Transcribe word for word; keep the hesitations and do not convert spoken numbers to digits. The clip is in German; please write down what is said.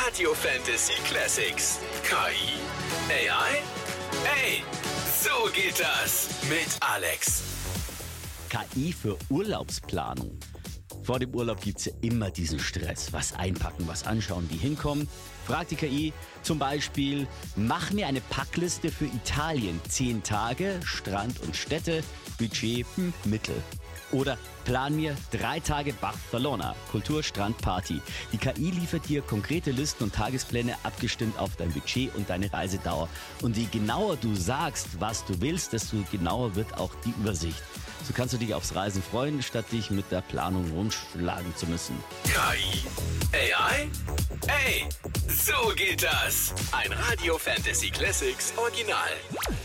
Radio Fantasy Classics. K I? A I? Ey, so geht das mit Alex. K I für Urlaubsplanung. Vor dem Urlaub gibt's ja immer diesen Stress. Was einpacken, was anschauen, wie hinkommen. Fragt die K I zum Beispiel, mach mir eine Packliste für Italien. Zehn Tage, Strand und Städte, Budget hm, Mittel. Oder plan mir drei Tage Barcelona, Kultur, Strand, Party. Die K I liefert dir konkrete Listen und Tagespläne abgestimmt auf dein Budget und deine Reisedauer. Und je genauer du sagst, was du willst, desto genauer wird auch die Übersicht. So kannst du dich aufs Reisen freuen, statt dich mit der Planung rumschlagen zu müssen. K I? A I? Ey, so geht das. Ein Radio Fantasy Classics Original.